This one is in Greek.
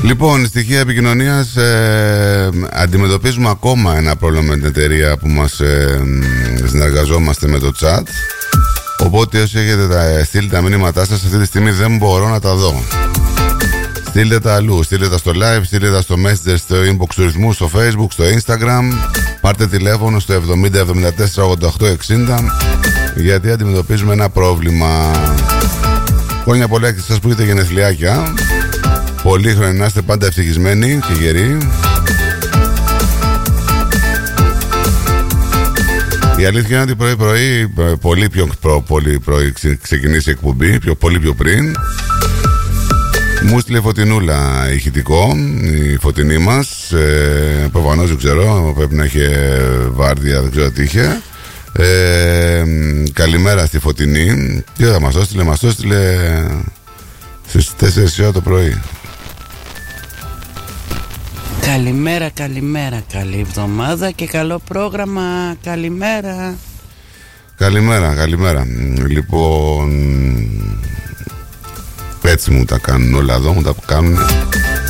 Λοιπόν, στοιχεία επικοινωνίας. Αντιμετωπίζουμε ακόμα ένα πρόβλημα με την εταιρεία που μας συνεργαζόμαστε με το chat. Οπότε όσοι έχετε στείλει τα μηνύματά σας, αυτή τη στιγμή δεν μπορώ να τα δω. Στείλτε τα αλλού, στείλτε τα στο live, στείλτε τα στο messenger, στο inbox του ρυθμού, στο facebook, στο instagram. Πάρτε τηλέφωνο στο 70 74 88 60, γιατί αντιμετωπίζουμε ένα πρόβλημα. Χρόνια πολλά και σας που έχετε γενεθλιάκια. Πολύ χρόνια να είστε πάντα ευτυχισμένοι και γεροί. Η αλήθεια είναι ότι πρωί πολύ πιο πρωί ξεκινήσει η εκπομπή, πολύ πιο πριν. Μου στείλε Φωτεινούλα ηχητικό, η Φωτεινή μας. Προφανώς δεν ξέρω, πρέπει να είχε βάρδια, δεν ξέρω τι είχε. Καλημέρα στη Φωτεινή. Τι θα μας το έστειλε στις 4 ώρα το πρωί. Καλημέρα, καλημέρα, καλή εβδομάδα και καλό πρόγραμμα. Καλημέρα. Καλημέρα. Λοιπόν, έτσι μου τα κάνουν όλα εδώ, μου τα κάνουν.